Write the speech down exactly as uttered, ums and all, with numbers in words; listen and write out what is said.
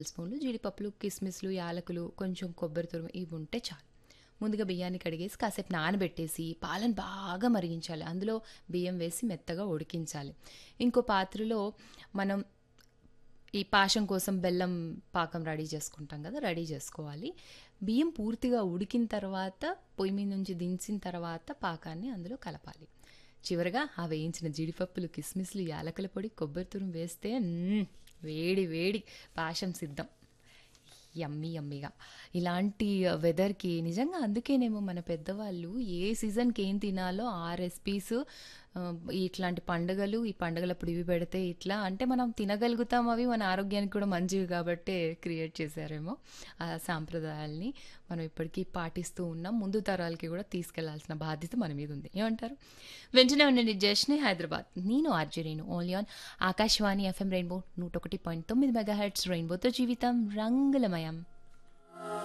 స్పూన్లు జీడిపప్పులు, కిస్మిస్లు, యాలకులు, కొంచెం కొబ్బరి తురుము ఇవి ఉంటే చాలు. ముందుగా బియ్యాన్ని కడిగేసి కాసేపు నానబెట్టేసి పాలను బాగా మరిగించాలి. అందులో బియ్యం వేసి మెత్తగా ఉడికించాలి. ఇంకో పాత్రలో మనం ఈ పాశం కోసం బెల్లం పాకం రెడీ చేసుకుంటాం కదా, రెడీ చేసుకోవాలి. బియ్యం పూర్తిగా ఉడికిన తర్వాత పొయ్యి మీద నుంచి దించిన తర్వాత పాకాన్ని అందులో కలపాలి. చివరగా ఆ వేయించిన జీడిపప్పులు, కిస్మిస్లు, యాలకుల పొడి, కొబ్బరి తురుము వేస్తే మ్మ్, వేడి వేడి పాశం సిద్ధం. యమ్మీ యమ్మీగా. ఇలాంటి వెదర్‌కి నిజంగా అందుకేనేమో మన పెద్దవాళ్ళు ఏ సీజన్‌కి ఏం తినాలో ఆ రెసిపీస్ ఆహ్, ఇట్లాంటి పండుగలు, ఈ పండుగలప్పుడు ఇవి పెడితే ఇట్లా అంటే మనం తినగలుగుతాం. అవి మన ఆరోగ్యానికి కూడా మంచివి కాబట్టే క్రియేట్ చేశారేమో ఆ సాంప్రదాయాల్ని. మనం ఇప్పటికీ పాటిస్తూ ఉన్నాం. ముందు తరాలకి కూడా తీసుకెళ్లాల్సిన బాధ్యత మన మీద ఉంది. ఏమంటారు? వెంటనే ఉండండి. జస్ట్‌ని హైదరాబాద్. నేను RJ Renu. Only on Akashvani FM rainbow నూట ఒకటి పాయింట్ తొమ్మిది మెగాహెర్ట్జ్ రెయిన్బోతో జీవితం రంగులమయం.